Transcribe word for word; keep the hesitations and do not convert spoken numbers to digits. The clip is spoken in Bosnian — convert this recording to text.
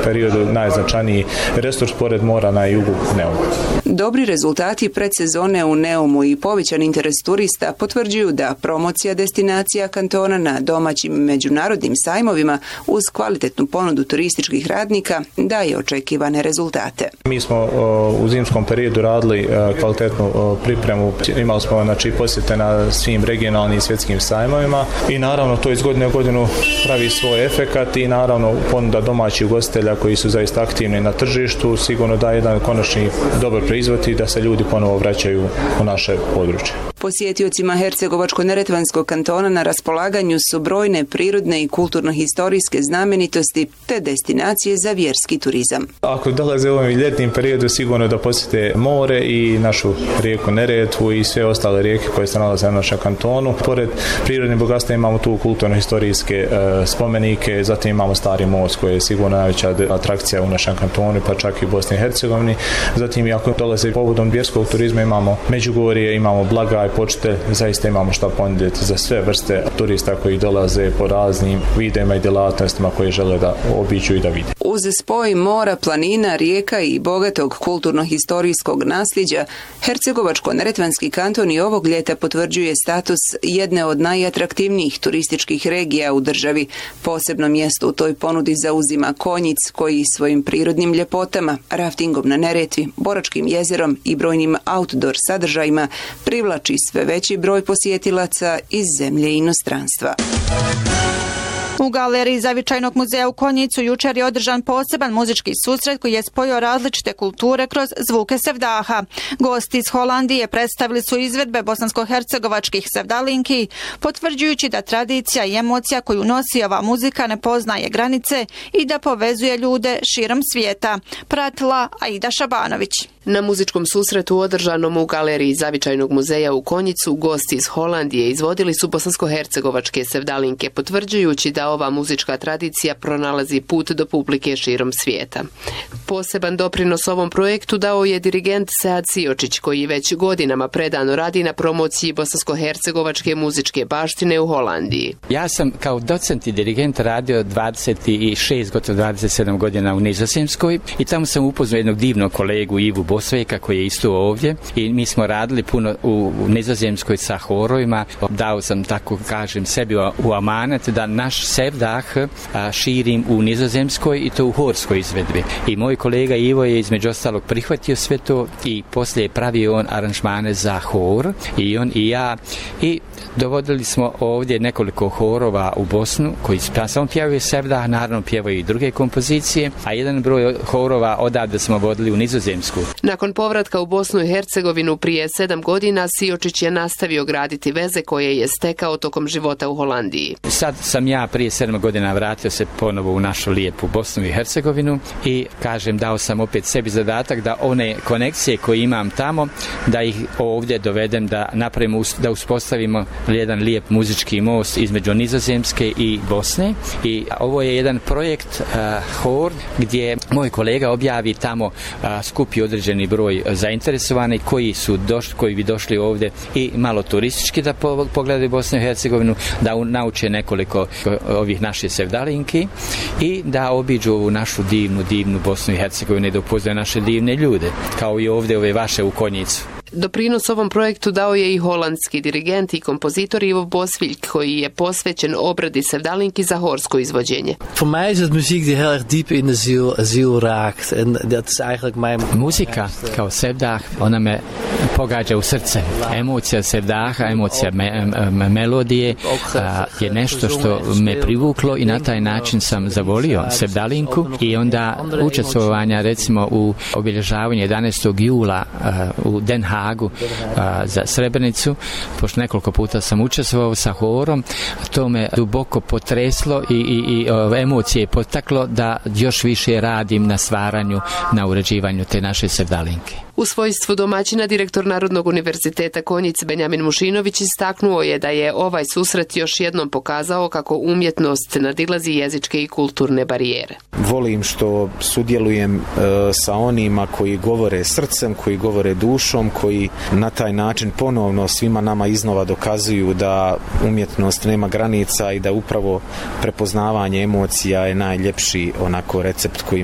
periodu najznačajniji resurs pored mora na jugu Neumu. Dobri rezultati predsezone u Neumu i povećan interes turista potvrđuju da promocija destinacija kantona na domaćim međunarodnim sajmovima uz kvalitetnu ponudu turističkih radnika daje očekivane rezultate. Mi smo u zimskom periodu radili kvalitetnu pripremu. Imali smo znači, posjete na svim regionalnim i svjetskim sajmovima i naravno to iz godine u godinu pravi svoj efekat i naravno ponuda domaćih ugostitelja koji su zaista aktivni na tržištu sigurno daje jedan konačni dobar proizvod i da se ljudi ponovo vraćaju u naše područje. Posjetiocima Hercegovačko-neretvanskog kantona na raspolaganju su brojne prirodne i kulturno-historijske znamenitosti te destinacije za vjerski turizam. Ako dolaze u ovom ljetnim periodu sigurno da posjete more i našu rijeku Neretvu i sve ostale rijeke koje se nalaze na našem kantonu. Pored prirodnih bogatstva imamo tu kulturno-historijske e, spomenike, zatim imamo Stari most koji je sigurno najveća atrakcija u našem kantonu, pa čak i u Bosni i Hercegovini. Zatim ako dolaze povodom vjerskog turizma imamo Međugorje, imamo Blagaj, Počitelj, zaista imamo šta ponuditi za sve vrste turista koji dolaze po raznim vidima i djelatnostima koje žele da obiđu i da vide. Uz spoj mora, planina, rijeka i bogatog kulturno-historijskog nasljeđa, Hercegovačko-neretvanski kanton i ovog ljeta potvrđuje status jedne od najatraktivnijih turističkih regija u državi. Posebno mjesto u toj ponudi zauzima Konjic koji svojim prirodnim ljepotama, raftingom na Neretvi, Boračkim jezerom i brojnim outdoor sadržajima privlači sve veći broj posjetilaca iz zemlje i inostranstva. U galeriji Zavičajnog muzeja u Konjicu jučer je održan poseban muzički susret koji je spojio različite kulture kroz zvuke sevdaha. Gosti iz Holandije predstavili su izvedbe bosansko-hercegovačkih sevdalinki, potvrđujući da tradicija i emocija koju nosi ova muzika ne poznaje granice i da povezuje ljude širom svijeta. Pratila Aida Šabanović. Na muzičkom susretu održanom u galeriji Zavičajnog muzeja u Konjicu gosti iz Holandije izvodili su bosansko-hercegovačke sevdalinke, potvrđujući da ova muzička tradicija pronalazi put do publike širom svijeta. Poseban doprinos ovom projektu dao je dirigent Sead Siočić, koji već godinama predano radi na promociji bosansko-hercegovačke muzičke baštine u Holandiji. Ja sam kao docent i dirigent radio dvadeset šest, gotovo dvadeset sedam godina u Nizozemskoj i tamo sam upoznao jednog divnog kolegu Ivu Bosveka koji je isto ovdje i mi smo radili puno u, u Nizozemskoj sa horovima. Dao sam, tako kažem, sebi u, u amanet da naš sevdah a, širim u Nizozemskoj i to u horskoj izvedbi. I moj kolega Ivo je između ostalog prihvatio sve to i poslije pravio on aranžmane za hor i on i ja i dovodili smo ovdje nekoliko horova u Bosnu koji samo pjevaju sevdah, naravno pjevaju i druge kompozicije, a jedan broj horova odavde smo vodili u Nizozemsku. Nakon povratka u Bosnu i Hercegovinu prije sedam godina, Siočić je nastavio graditi veze koje je stekao tokom života u Holandiji. Sad sam ja prije sedam godina vratio se ponovo u našu lijepu Bosnu i Hercegovinu i kažem dao sam opet sebi zadatak da one konekcije koje imam tamo, da ih ovdje dovedem, da napravimo, da uspostavimo jedan lijep muzički most između Nizozemske i Bosne. I ovo je jedan projekt uh, hor gdje moj kolega objavi tamo, uh, skupi određeni broj zainteresovanih koji su došli, koji bi došli ovdje i malo turistički da po, pogledaju Bosnu i Hercegovinu, da u, nauče nekoliko ovih naših sevdalinki i da obiđu ovu našu divnu, divnu Bosnu i Hercegovinu i da upoznaju naše divne ljude, kao i ovdje ove vaše u Konjicu. Doprinos ovom projektu dao je i holandski dirigent i kompozitor Ivo Bosviljk, koji je posvećen obradi sevdalinki za horsko izvođenje. Voor mij is het muziek die heel erg diep in de ziel, ziel raakt. En dat is eigenlijk mijn... Muzika kao sevdah, ona me pogađa u srce. Emocija sevdaha, emocija me, me, melodije a, je nešto što me privuklo i na taj način sam zavolio sevdalinku i onda učestvovanja recimo u obilježavanju jedanaestog jula a, u Den Hagu a, za Srebrenicu, pošto nekoliko puta sam učestvovao sa horom, to me duboko potreslo i, i, i o, emocije potaklo da još više radim na stvaranju, na uređivanju te naše sevdalinke. U svojstvu domaćina direktor Narodnog univerziteta Konjic Benjamin Mušinović istaknuo je da je ovaj susret još jednom pokazao kako umjetnost nadilazi jezičke i kulturne barijere. Volim što sudjelujem e, sa onima koji govore srcem, koji govore dušom, koji na taj način ponovno svima nama iznova dokazuju da umjetnost nema granica i da upravo prepoznavanje emocija je najljepši onako recept koji